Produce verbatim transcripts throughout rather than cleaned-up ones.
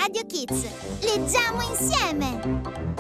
Radio Kids. Leggiamo insieme!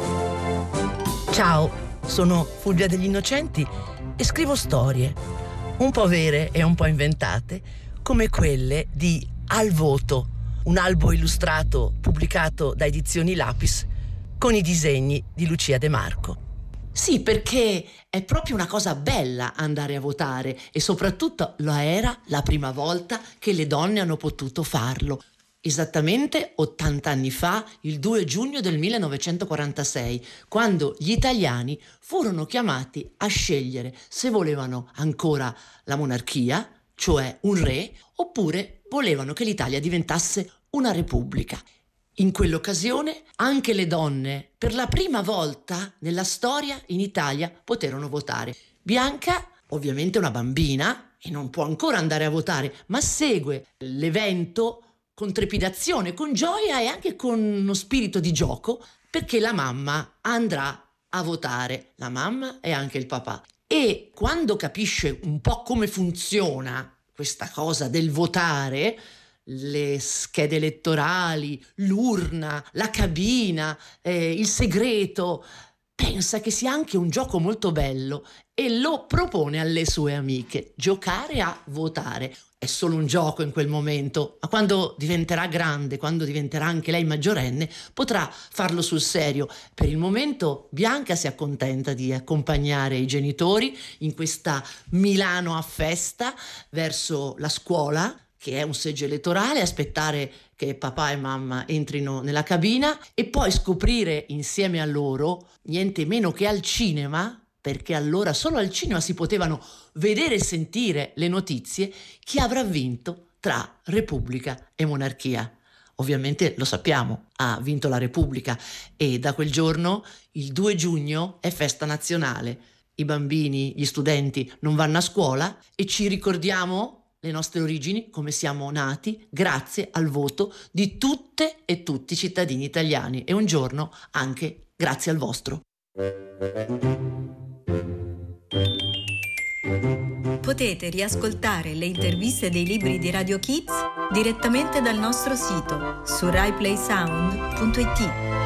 Ciao, sono Fulvia degli Innocenti e scrivo storie, un po' vere e un po' inventate, come quelle di Al Voto, un albo illustrato pubblicato da Edizioni Lapis con i disegni di Lucia De Marco. Sì, perché è proprio una cosa bella andare a votare e soprattutto lo era la prima volta che le donne hanno potuto farlo. Esattamente ottanta anni fa, il due giugno del millenovecentoquarantasei, quando gli italiani furono chiamati a scegliere se volevano ancora la monarchia, cioè un re, oppure volevano che l'Italia diventasse una repubblica. In quell'occasione anche le donne, per la prima volta nella storia in Italia, poterono votare. Bianca, ovviamente una bambina, e non può ancora andare a votare, ma segue l'evento con trepidazione, con gioia e anche con uno spirito di gioco, perché la mamma andrà a votare, la mamma e anche il papà. E quando capisce un po' come funziona questa cosa del votare, le schede elettorali, l'urna, la cabina, eh, il segreto, pensa che sia anche un gioco molto bello e lo propone alle sue amiche: giocare a votare. È solo un gioco in quel momento, ma quando diventerà grande, quando diventerà anche lei maggiorenne, potrà farlo sul serio. Per il momento Bianca si accontenta di accompagnare i genitori in questa Milano a festa verso la scuola, che è un seggio elettorale, aspettare che papà e mamma entrino nella cabina e poi scoprire insieme a loro, niente meno che al cinema, perché allora solo al cinema si potevano vedere e sentire le notizie, chi avrà vinto tra Repubblica e monarchia. Ovviamente lo sappiamo, ha vinto la Repubblica e da quel giorno, il due giugno, è festa nazionale. I bambini, gli studenti non vanno a scuola e ci ricordiamo le nostre origini, come siamo nati, grazie al voto di tutte e tutti i cittadini italiani e un giorno anche grazie al vostro. Potete riascoltare le interviste dei libri di Radio Kids direttamente dal nostro sito su rai play sound punto it.